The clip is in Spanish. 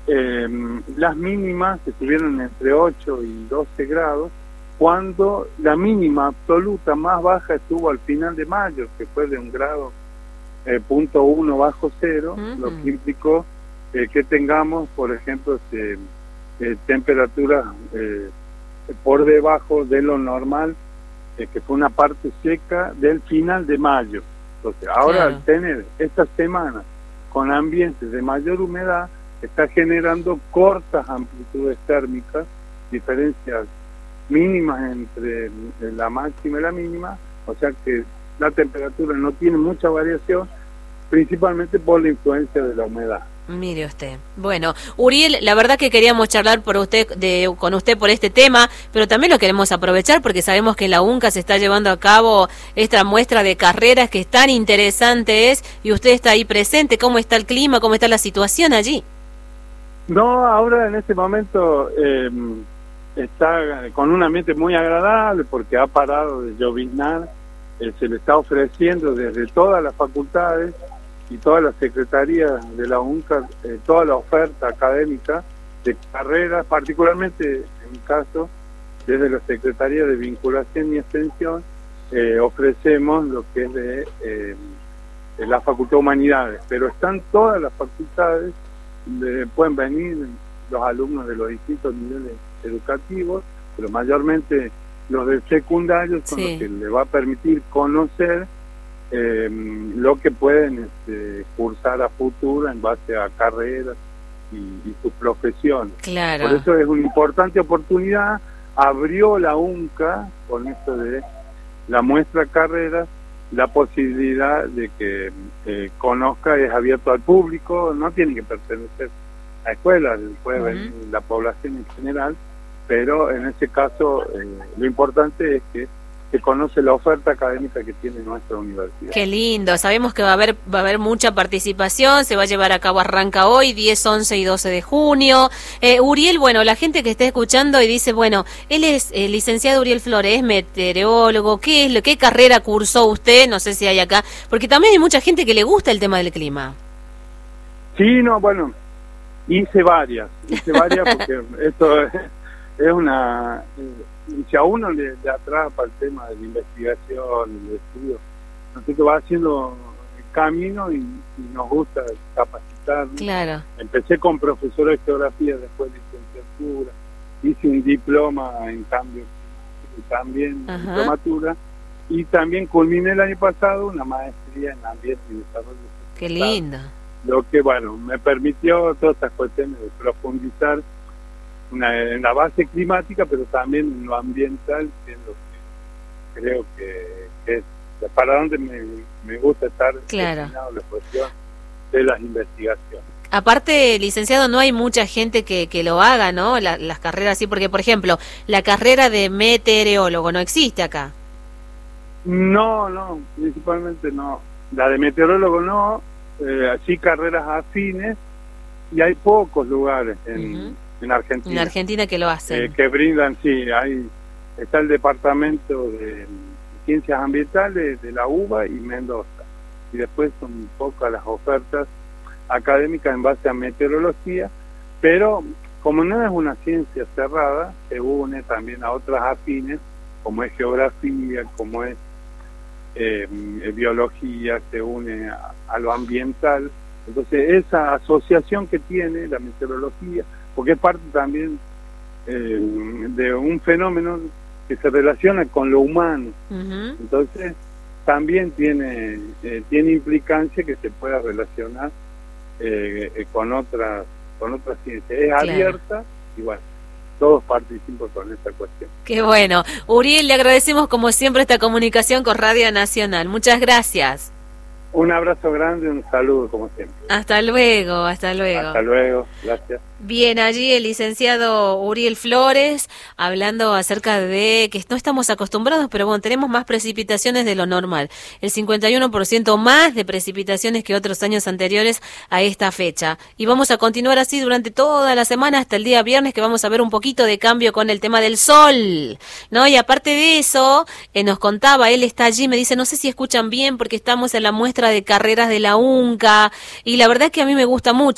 las mínimas estuvieron entre 8 y 12 grados, cuando la mínima absoluta más baja estuvo al final de mayo, que fue de 1 grado punto 1 bajo cero, lo que implicó que tengamos, por ejemplo, temperaturas por debajo de lo normal, que fue una parte seca del final de mayo. Entonces, ahora al tener esta semana con ambientes de mayor humedad, está generando cortas amplitudes térmicas, diferencias mínimas entre la máxima y la mínima, o sea que la temperatura no tiene mucha variación, principalmente por la influencia de la humedad. Mire usted. Bueno, Uriel, la verdad que queríamos charlar con usted por este tema, pero también lo queremos aprovechar porque sabemos que en la UNCA se está llevando a cabo esta muestra de carreras que es tan interesante y usted está ahí presente. ¿Cómo está el clima? ¿Cómo está la situación allí? No, ahora en este momento está con un ambiente muy agradable porque ha parado de lloviznar, se le está ofreciendo desde todas las facultades y todas las secretarías de la UNCA, toda la oferta académica de carreras, particularmente en mi caso, desde la Secretaría de Vinculación y Extensión, ofrecemos lo que es de la Facultad de Humanidades, pero están todas las facultades, pueden venir los alumnos de los distintos niveles educativos, pero mayormente los del secundario son los que les va a permitir conocer lo que pueden cursar a futuro en base a carreras y sus profesiones. Claro. Por eso es una importante oportunidad. Abrió la UNCA con esto de la muestra carreras, la posibilidad de que conozca, es abierto al público, no tiene que pertenecer a escuelas, puede venir la población en general, pero en este caso lo importante es que se conoce la oferta académica que tiene nuestra universidad. Qué lindo, sabemos que va a haber mucha participación, se va a llevar a cabo, arranca hoy, 10, 11 y 12 de junio. Uriel, bueno, la gente que esté escuchando y dice, bueno, él es el licenciado Uriel Flores, es meteorólogo, ¿qué carrera cursó usted? No sé si hay acá, porque también hay mucha gente que le gusta el tema del clima. Sí, no, bueno, hice varias porque esto es una... si a uno le atrapa el tema de la investigación, el estudio, nosotros va haciendo el camino y nos gusta capacitarnos. Claro. Empecé con profesor de geografía, después de licenciatura, hice un diploma en cambio climático y también diplomatura, y también culminé el año pasado una maestría en ambiente y desarrollo sustentable. Qué lindo. Lo que, bueno, me permitió todas estas cuestiones de profundizar en la base climática, pero también en lo ambiental, que es lo que creo que es para donde me gusta estar destinado la cuestión de las investigaciones. Aparte, licenciado, no hay mucha gente que lo haga, ¿no? Las carreras así, porque, por ejemplo, la carrera de meteorólogo no existe acá. No, principalmente no. La de meteorólogo no, así carreras afines, y hay pocos lugares en Argentina. En Argentina que lo hacen. Que brindan, sí, está el Departamento de Ciencias Ambientales de la UBA y Mendoza. Y después son pocas las ofertas académicas en base a meteorología, pero como no es una ciencia cerrada, se une también a otras afines, como es geografía, como es biología, se une a lo ambiental. Entonces esa asociación que tiene la meteorología, porque es parte también de un fenómeno que se relaciona con lo humano, entonces también tiene implicancia que se pueda relacionar con otras ciencias. Es abierta y bueno, todos participan con esta cuestión. Qué bueno. Uriel, le agradecemos como siempre esta comunicación con Radio Nacional. Muchas gracias. Un abrazo grande, un saludo como siempre. Hasta luego. Hasta luego, gracias. Bien, allí el licenciado Uriel Flores hablando acerca de que no estamos acostumbrados, pero bueno, tenemos más precipitaciones de lo normal. El 51% más de precipitaciones que otros años anteriores a esta fecha. Y vamos a continuar así durante toda la semana hasta el día viernes, que vamos a ver un poquito de cambio con el tema del sol, ¿no? Y aparte de eso, nos contaba, él está allí, me dice, no sé si escuchan bien porque estamos en la muestra de carreras de la UNCA, y la verdad es que a mí me gusta mucho